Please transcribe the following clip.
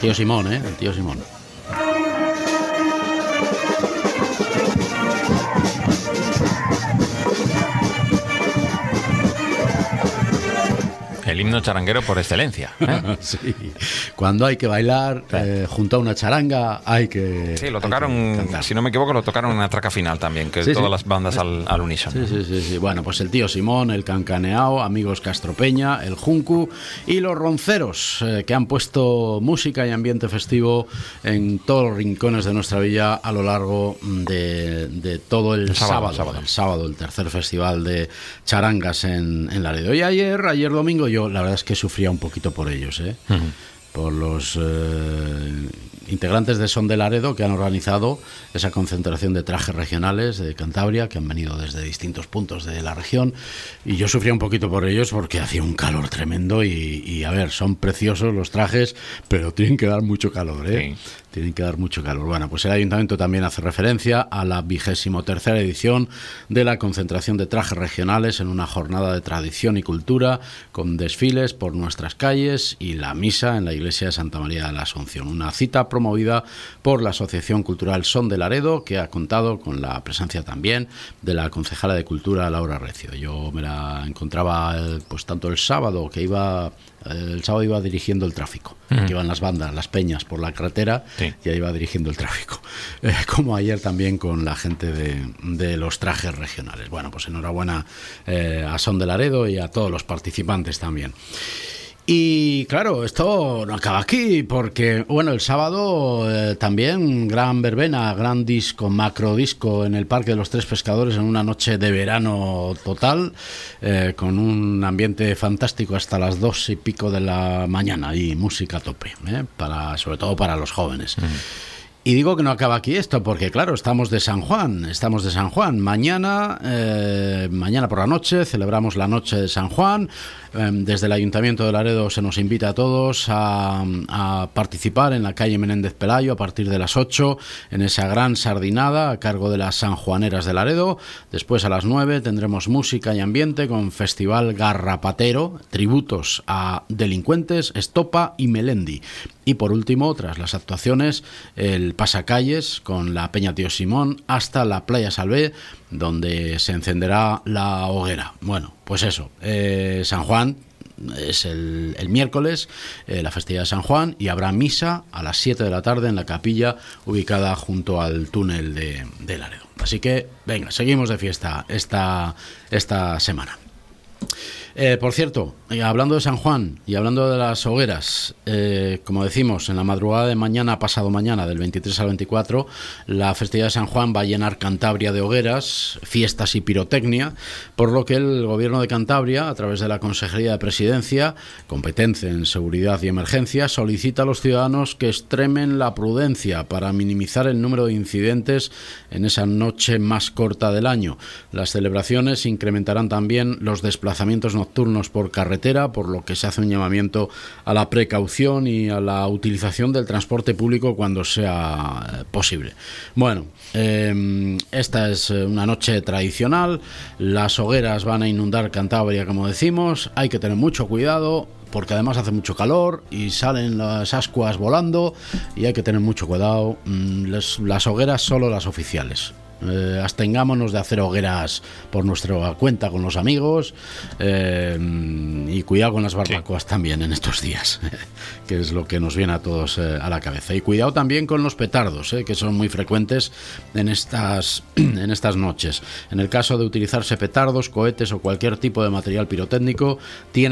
tío Simón, el tío Simón. El himno charanguero por excelencia, ¿eh? Sí. Cuando hay que bailar, junto a una charanga, hay que. Sí, lo tocaron, si no me equivoco, lo tocaron en la traca final también, que todas las bandas al unísono. Sí. Bueno, pues el tío Simón, el Cancaneao, Amigos Castropeña, el Juncu y los Ronceros, que han puesto música y ambiente festivo en todos los rincones de nuestra villa a lo largo de todo el sábado, el tercer festival de charangas en Laredo. Y ayer domingo, yo la verdad es que sufría un poquito por ellos, por los integrantes de Son de Laredo, que han organizado esa concentración de trajes regionales de Cantabria, que han venido desde distintos puntos de la región, y yo sufría un poquito por ellos porque hacía un calor tremendo y a ver, son preciosos los trajes, pero tienen que dar mucho calor, Sí. Tienen que dar mucho calor. Bueno, pues el Ayuntamiento también hace referencia a la 23ª edición de la concentración de trajes regionales en una jornada de tradición y cultura, con desfiles por nuestras calles y la misa en la iglesia de Santa María de la Asunción. Una cita promovida por la Asociación Cultural Son de Laredo, que ha contado con la presencia también de la concejala de Cultura, Laura Recio. Yo me la encontraba pues tanto el sábado iba dirigiendo el tráfico, que iban las bandas, las peñas por la carretera, y ahí iba dirigiendo el tráfico, como ayer también con la gente de los trajes regionales. Bueno, pues enhorabuena a Son de Laredo y a todos los participantes también. Y claro, esto no acaba aquí, porque bueno, el sábado también gran verbena, gran disco, macro disco en el Parque de los Tres Pescadores, en una noche de verano total, con un ambiente fantástico hasta las 2:00 de la mañana y música a tope, sobre todo para los jóvenes. Y digo que no acaba aquí esto porque, claro, estamos de San Juan. Mañana por la noche celebramos la noche de San Juan. Desde el Ayuntamiento de Laredo se nos invita a todos a participar en la calle Menéndez Pelayo a partir de las 8 en esa gran sardinada a cargo de las sanjuaneras de Laredo. Después a las 9 tendremos música y ambiente con Festival Garrapatero, tributos a Delincuentes, Estopa y Melendi. Y por último, tras las actuaciones, el pasacalles con la Peña Tío Simón hasta la Playa Salvé, donde se encenderá la hoguera. Bueno, pues eso, San Juan es el miércoles, la festividad de San Juan, y habrá misa a las 7 de la tarde en la capilla ubicada junto al túnel de Laredo. Así que, venga, seguimos de fiesta esta semana. Por cierto, hablando de San Juan y hablando de las hogueras, como decimos, en la madrugada de mañana, pasado mañana, del 23 al 24, la festividad de San Juan va a llenar Cantabria de hogueras, fiestas y pirotecnia, por lo que el Gobierno de Cantabria, a través de la Consejería de Presidencia, competente en seguridad y emergencia, solicita a los ciudadanos que extremen la prudencia para minimizar el número de incidentes en esa noche más corta del año. Las celebraciones incrementarán también los desplazamientos nocturnos por carretera, por lo que se hace un llamamiento a la precaución y a la utilización del transporte público cuando sea posible. Bueno, esta es una noche tradicional, las hogueras van a inundar Cantabria, como decimos, hay que tener mucho cuidado porque además hace mucho calor y salen las ascuas volando y hay que tener mucho cuidado. Las hogueras solo las oficiales. Abstengámonos de hacer hogueras por nuestra cuenta con los amigos, y cuidado con las barbacoas también en estos días, que es lo que nos viene a todos a la cabeza. Y cuidado también con los petardos, que son muy frecuentes en estas noches. En el caso de utilizarse petardos, cohetes o cualquier tipo de material pirotécnico, tiene